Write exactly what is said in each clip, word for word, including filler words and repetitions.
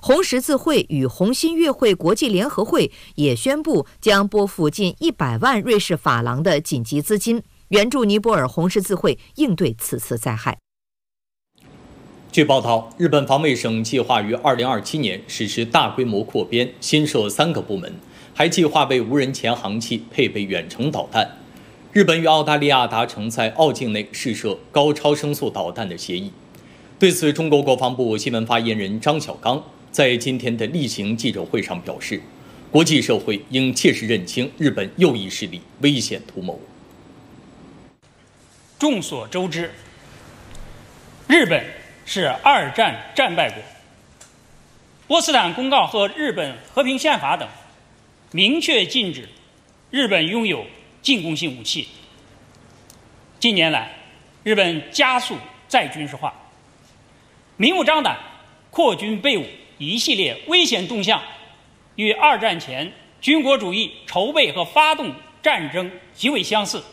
红十字会与红新月会国际联合会也宣布将拨付近一百万瑞士法郎的紧急资金，援助尼泊尔红十字会应对此次灾害。 据报道，日本防卫省计划于二零二七年实施大规模扩编，新设三个部门，还计划为无人潜航器配备远程导弹。日本与澳大利亚达成在澳境内试射高超声速导弹的协议。对此，中国国防部新闻发言人张晓刚在今天的例行记者会上表示，国际社会应切实认清日本右翼势力危险图谋。 众所周知，日本是二战战败国，波茨坦公告和日本和平宪法等明确禁止日本拥有进攻性武器。近年来，日本加速再军事化，明目张胆扩军备武一系列危险动向，与二战前军国主义筹备和发动战争极为相似。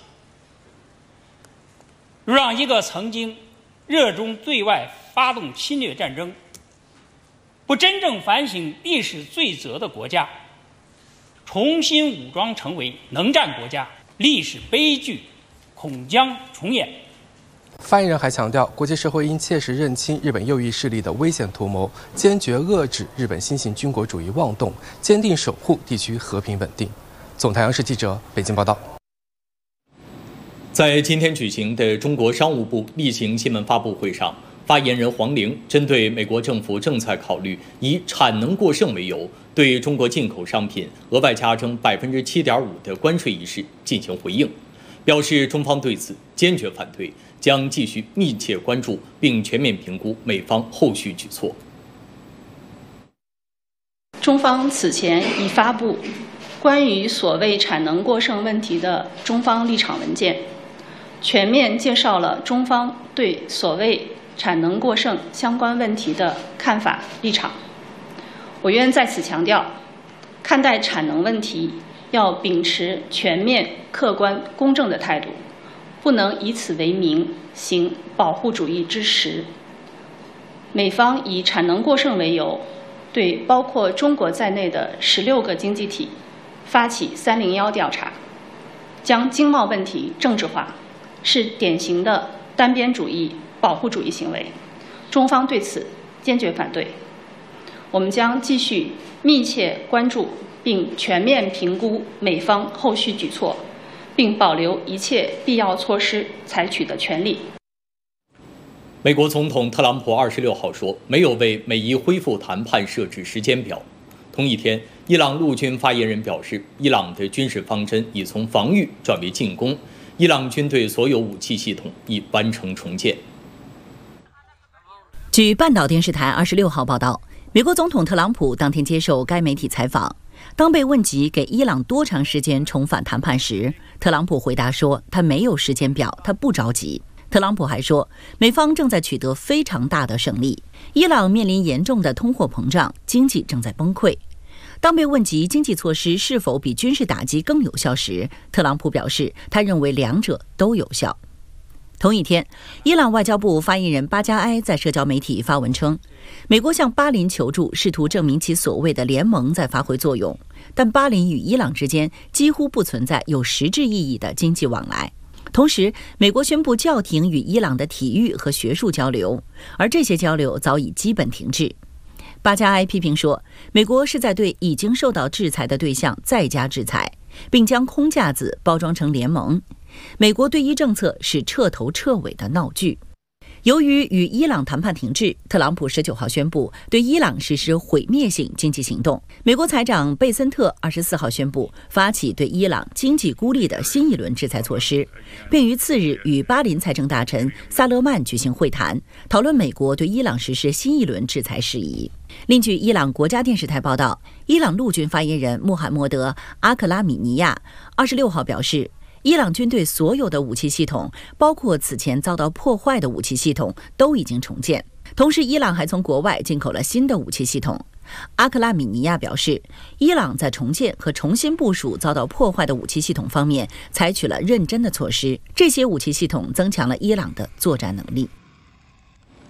如让一个曾经热衷对外发动侵略战争、不真正反省历史罪责的国家重新武装成为能战国家，历史悲剧恐将重演。 发言人还强调，国际社会应切实认清日本右翼势力的危险图谋，坚决遏制日本新型军国主义妄动，坚定守护地区和平稳定。总台央视记者北京报道。 在今天举行的中国商务部例行新闻发布会上，发言人黄玲针对美国政府正在考虑以产能过剩为由，对中国进口商品额外加征百分之七点五的关税一事进行回应，表示中方对此坚决反对，将继续密切关注并全面评估美方后续举措。 中方此前已发布关于所谓产能过剩问题的中方立场文件，全面介绍了中方对所谓产能过剩相关问题的看法立场。我愿在此强调，看待产能问题要秉持全面、客观、公正的态度，不能以此为名行保护主义之实。美方以产能过剩为由，对包括中国在内的十六个经济体发起三零一调查，将经贸问题政治化，是典型的单边主义、保护主义行为。中方对此坚决反对。我们将继续密切关注并全面评估美方后续举措，并保留一切必要措施采取的权利。 美国总统特朗普二十六号说，没有为美伊恢复谈判设置时间表。同一天，伊朗陆军发言人表示，伊朗的军事方针已从防御转为进攻，伊朗军队所有武器系统已完成重建。 据半岛电视台二十六号报道，美国总统特朗普当天接受该媒体采访，当被问及给伊朗多长时间重返谈判时，特朗普回答说，他没有时间表，他不着急。特朗普还说，美方正在取得非常大的胜利，伊朗面临严重的通货膨胀，经济正在崩溃。当被问及经济措施是否比军事打击更有效时，特朗普表示，他认为两者都有效。同一天，伊朗外交部发言人巴加埃在社交媒体发文称，美国向巴林求助，试图证明其所谓的联盟在发挥作用，但巴林与伊朗之间几乎不存在有实质意义的经济往来。同时，美国宣布叫停与伊朗的体育和学术交流，而这些交流早已基本停滞。巴加埃批评说，美国是在对已经受到制裁的对象再加制裁，并将空架子包装成联盟。美国对伊政策是彻头彻尾的闹剧。由于与伊朗谈判停滞，特朗普十九号宣布对伊朗实施毁灭性经济行动。美国财长贝森特二十四号宣布发起对伊朗经济孤立的新一轮制裁措施，并于次日与巴林财政大臣萨勒曼举行会谈，讨论美国对伊朗实施新一轮制裁事宜。另据伊朗国家电视台报道，伊朗陆军发言人穆罕默德·阿克拉米尼亚二十六号表示，伊朗军队所有的武器系统，包括此前遭到破坏的武器系统，都已经重建。同时，伊朗还从国外进口了新的武器系统。阿克拉米尼亚表示，伊朗在重建和重新部署遭到破坏的武器系统方面采取了认真的措施，这些武器系统增强了伊朗的作战能力。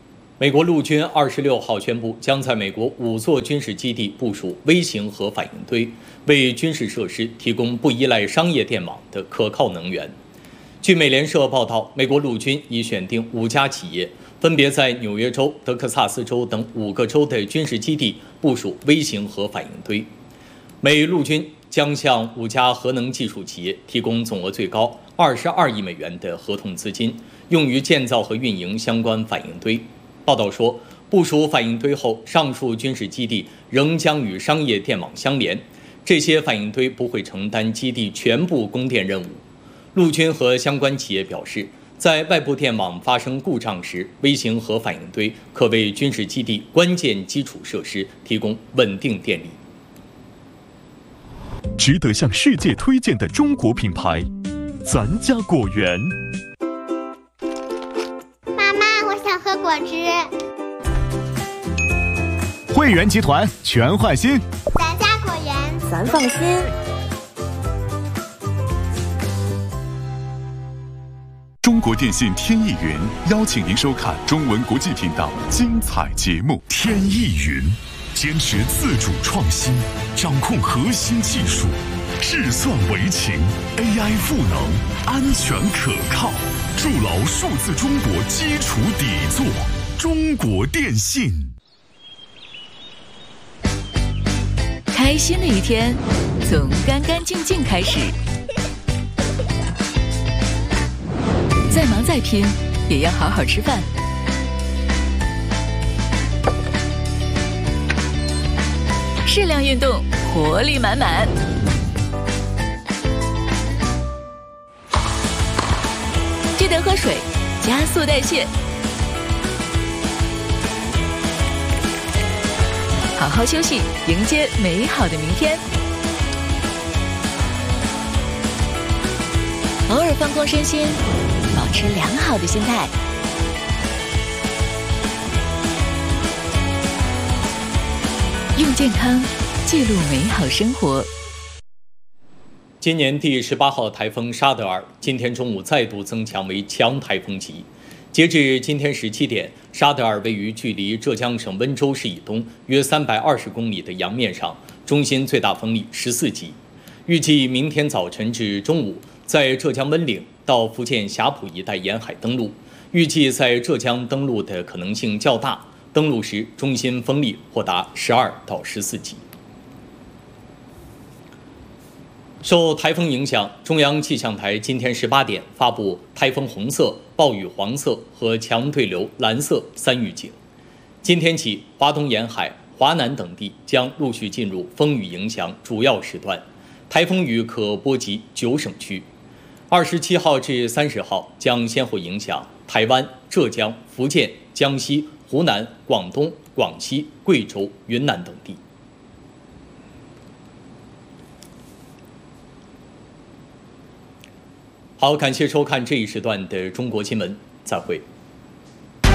美国陆军二十六号宣布，将在美国五座军事基地部署微型核反应堆，为军事设施提供不依赖商业电网的可靠能源。据美联社报道，美国陆军已选定五家企业，分别在纽约州、德克萨斯州等五个州的军事基地部署微型核反应堆。美陆军将向五家核能技术企业提供总额最高二十二亿美元的合同资金，用于建造和运营相关反应堆。报道说，部署反应堆后，上述军事基地仍将与商业电网相连，这些反应堆不会承担基地全部供电任务。陆军和相关企业表示，在外部电网发生故障时，微型核反应堆可为军事基地关键基础设施提供稳定电力。 值得向世界推荐的中国品牌，咱家果园。 妈妈，我想喝果汁。 汇源集团全换新， 咱家果园， 咱放心。 中国电信天翼云邀请您收看中文国际频道精彩节目。天翼云坚持自主创新，掌控核心技术，智算为情 ，A I 赋能，安全可靠，筑牢数字中国基础底座。中国电信。 开心的一天，从干干净净开始。再忙再拼，也要好好吃饭。适量运动，活力满满。记得喝水，加速代谢。好好休息，迎接美好的明天。偶尔放空身心，保持良好的心态。用健康记录美好生活。 今年第十八号台风沙德尔今天中午再度增强为强台风级。截至今天十七点，沙德尔位于距离浙江省温州市以东约三百二十公里的洋面上，中心最大风力十四级。预计明天早晨至中午，在浙江温岭到福建霞浦一带沿海登陆，预计在浙江登陆的可能性较大。登陆时，中心风力或达十二到十四级。受台风影响，中央气象台今天十八点发布台风红色、暴雨黄色和强对流蓝色三预警。今天起，华东沿海、华南等地将陆续进入风雨影响主要时段，台风雨可波及九省区。二十七号至三十号将先后影响台湾、浙江、福建、江西、湖南、广东、广西、贵州、云南等地。好，感谢收看这一时段的中国新闻，再会。